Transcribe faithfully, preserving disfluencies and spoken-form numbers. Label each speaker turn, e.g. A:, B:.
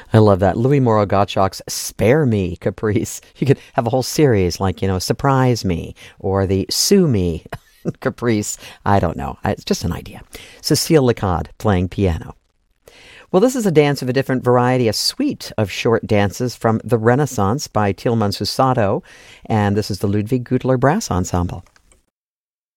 A: I love that. Louis Moreau Gottschalk's Spare Me Caprice. You could have a whole series like, you know, Surprise Me or the Sue Me Caprice. I don't know. It's just an idea. Cecile Lecade playing piano. Well, this is a dance of a different variety, a suite of short dances from the Renaissance by Tilman Susato, and this is the Ludwig Gutler Brass Ensemble.